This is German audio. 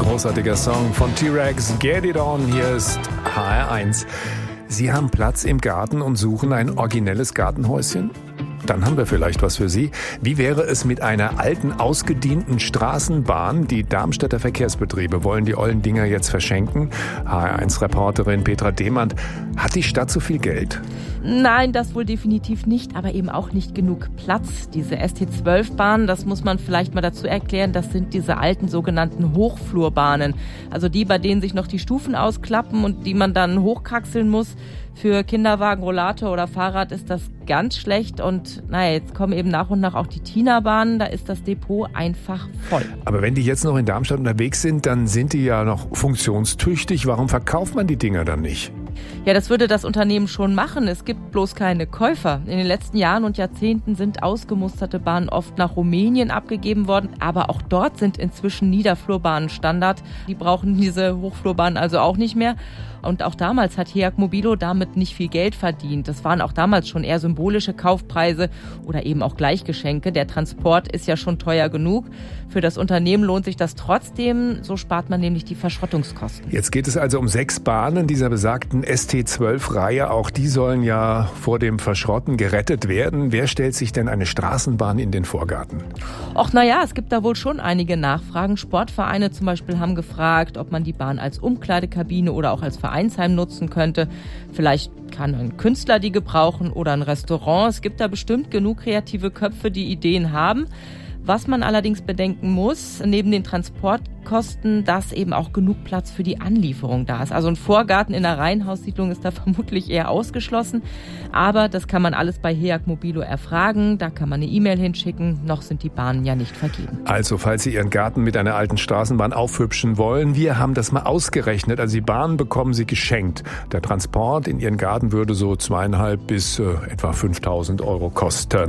großartiger Song von T-Rex, Get It On, hier ist HR1. Sie haben Platz im Garten und suchen ein originelles Gartenhäuschen? Dann haben wir vielleicht was für Sie. Wie wäre es mit einer alten, ausgedienten Straßenbahn? Die Darmstädter Verkehrsbetriebe wollen die ollen Dinger jetzt verschenken. HR1-Reporterin Petra Demand. Hat die Stadt so viel Geld? Nein, das wohl definitiv nicht, aber eben auch nicht genug Platz. Diese ST12-Bahnen, das muss man vielleicht mal dazu erklären, das sind diese alten sogenannten Hochflurbahnen. Also die, bei denen sich noch die Stufen ausklappen und die man dann hochkraxeln muss. Für Kinderwagen, Rollator oder Fahrrad ist das ganz schlecht und jetzt kommen eben nach und nach auch die Tina-Bahnen, da ist das Depot einfach voll. Aber wenn die jetzt noch in Darmstadt unterwegs sind, dann sind die ja noch funktionstüchtig. Warum verkauft man die Dinger dann nicht? Ja, das würde das Unternehmen schon machen. Es gibt bloß keine Käufer. In den letzten Jahren und Jahrzehnten sind ausgemusterte Bahnen oft nach Rumänien abgegeben worden. Aber auch dort sind inzwischen Niederflurbahnen Standard. Die brauchen diese Hochflurbahnen also auch nicht mehr. Und auch damals hat HEAG Mobilo damit nicht viel Geld verdient. Das waren auch damals schon eher symbolische Kaufpreise oder eben auch Gleichgeschenke. Der Transport ist ja schon teuer genug. Für das Unternehmen lohnt sich das trotzdem. So spart man nämlich die Verschrottungskosten. Jetzt geht es also um 6 Bahnen dieser besagten ST12-Reihe. Auch die sollen ja vor dem Verschrotten gerettet werden. Wer stellt sich denn eine Straßenbahn in den Vorgarten? Es gibt da wohl schon einige Nachfragen. Sportvereine zum Beispiel haben gefragt, ob man die Bahn als Umkleidekabine oder auch als Vereinsheim nutzen könnte. Vielleicht kann ein Künstler die gebrauchen oder ein Restaurant. Es gibt da bestimmt genug kreative Köpfe, die Ideen haben. Was man allerdings bedenken muss, neben den Transportkosten, dass eben auch genug Platz für die Anlieferung da ist. Also ein Vorgarten in einer Reihenhaussiedlung ist da vermutlich eher ausgeschlossen. Aber das kann man alles bei HEAG Mobilo erfragen. Da kann man eine E-Mail hinschicken. Noch sind die Bahnen ja nicht vergeben. Also, falls Sie Ihren Garten mit einer alten Straßenbahn aufhübschen wollen, wir haben das mal ausgerechnet. Also die Bahn bekommen Sie geschenkt. Der Transport in Ihren Garten würde so 2.500 bis etwa 5.000 € kosten.